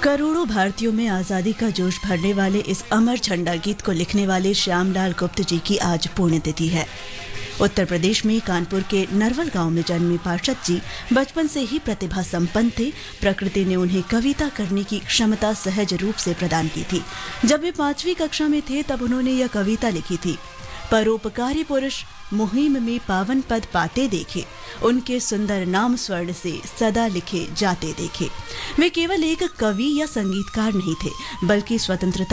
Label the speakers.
Speaker 1: करोड़ों भारतीयों में आजादी का जोश भरने वाले इस अमर झंडा गीत को लिखने वाले श्यामलाल गुप्त जी की आज पुण्यतिथि है। उत्तर प्रदेश में कानपुर के नरवल गांव में जन्मे पार्षद जी बचपन से ही प्रतिभा संपन्न थे। प्रकृति ने उन्हें कविता करने की क्षमता सहज रूप से प्रदान की थी। जब वे 5वीं कक्षा में थे तब उन्होंने यह कविता लिखी थी। परोपकारी पुरुष मुहिम में पावन पद पाते देखे, उनके सुंदर नाम स्वर्ण से सदा लिखे जाते देखे। वे केवल एक कवि या संगीतकार नहीं थे, बल्कि स्वतंत्रता